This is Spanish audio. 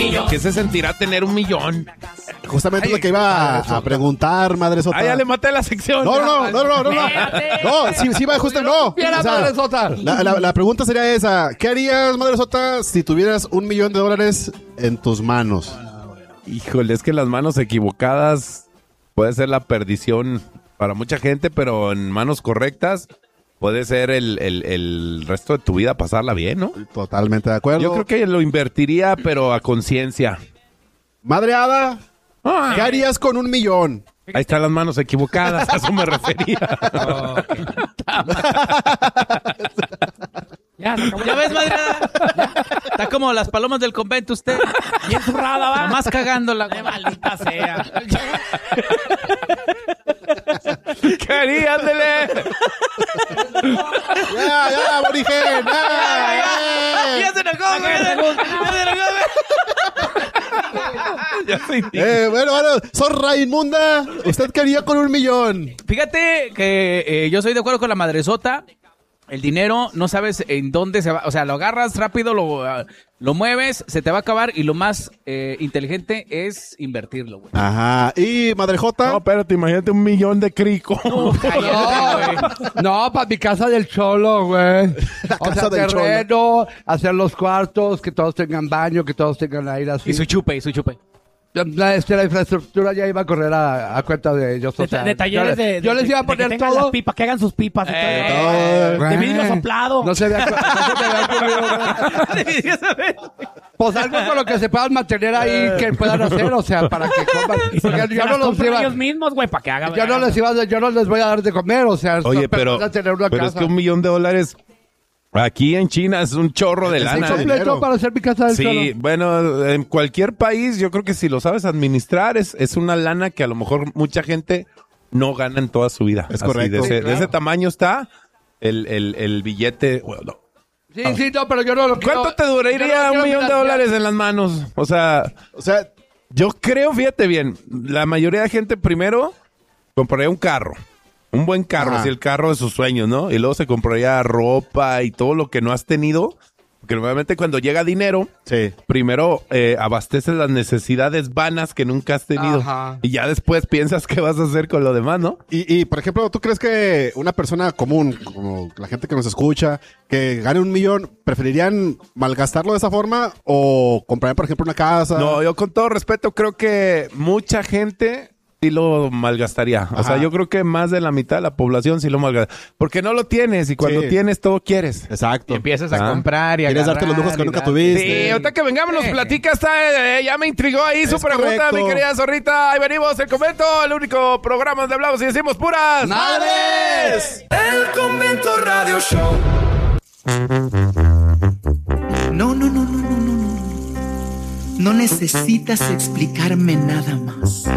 ¿Qué se sentirá tener 1 millón? Justamente lo que iba a preguntar, Madre Sota. Ah, ya le maté la sección. No, sí va justo, no. O sea, Madre Sota. La pregunta sería esa. ¿Qué harías, Madre Sota, si tuvieras $1 millón en tus manos? Híjole, es que las manos equivocadas puede ser la perdición para mucha gente, pero en manos correctas puede ser el resto de tu vida pasarla bien, ¿no? Totalmente de acuerdo. Yo creo que lo invertiría, pero a conciencia. Madre Hada, ¿qué harías con $1 millón? Ahí están las manos equivocadas, a eso me refería. Ya ves, madre. Está como las palomas del convento usted. Bien zurrada, va. Nomás cagándola. ¡Qué maldita sea! ¿Qué harías, Dele? Ya, aborigen. ¡Ya se enojó, güey! Ya se indignó. Bueno, Zorra Inmunda, ¿usted qué haría con $1 millón? Fíjate que yo soy de acuerdo con la madresota. El dinero, no sabes en dónde se va. O sea, lo agarras rápido, lo mueves, se te va a acabar. Y lo más inteligente es invertirlo, güey. Ajá. ¿Y Madre Jota? No, espérate, imagínate $1 millón de crico. No, para mi casa del cholo, güey. O sea, del terreno, hacer los cuartos, que todos tengan baño, que todos tengan aire así. Y su chupe. La infraestructura ya iba a correr a cuenta de ellos. O sea, De talleres yo les iba a de poner que tengan todo. las pipas, que hagan sus pipas y todo. De vidrio soplado. No se me había ocurrido. Pues algo con lo que se puedan mantener ahí que puedan hacer, o sea, para que coman. Porque yo no los iba, ellos mismos, güey, para que hagan. yo no les voy a dar de comer, o sea, Oye, pero van a tener una es casa. que $1 millón aquí en China es un chorro de lana. completo para hacer mi casa del Sí, cholo. bueno, en cualquier país yo creo que si lo sabes administrar es una lana que a lo mejor mucha gente no gana en toda su vida. Es Así, correcto. de ese tamaño está el billete. Bueno, Sí, no, pero yo no lo quiero. ¿cuánto te duraría $1 millón en las manos? O sea, yo creo, fíjate bien, la mayoría de gente primero compraría un carro. Un buen carro, así el carro de sus sueños, ¿no? Y luego se compraría ropa y todo lo que no has tenido. Porque normalmente cuando llega dinero, primero abasteces las necesidades vanas que nunca has tenido. Ajá. Y ya después piensas qué vas a hacer con lo demás, ¿no? Y, por ejemplo, ¿tú crees que una persona común, como la gente que nos escucha, que gane $1 millón, preferirían malgastarlo de esa forma o comprarían, por ejemplo, una casa? No, yo con todo respeto creo que mucha gente sí lo malgastaría. Ajá. O sea, yo creo que más de la mitad de la población sí lo malgasta. Porque no lo tienes y cuando tienes todo quieres. Exacto. Y empiezas a comprar y a Quieres darte los lujos que nunca tuviste. Sí, ahorita que vengamos nos platica ya me intrigó ahí su pregunta, correcto. mi querida Zorrita. Ahí venimos, el convento, el único programa donde hablamos y decimos puras ¡Madres! El Convento Radio Show. No. No necesitas explicarme nada más.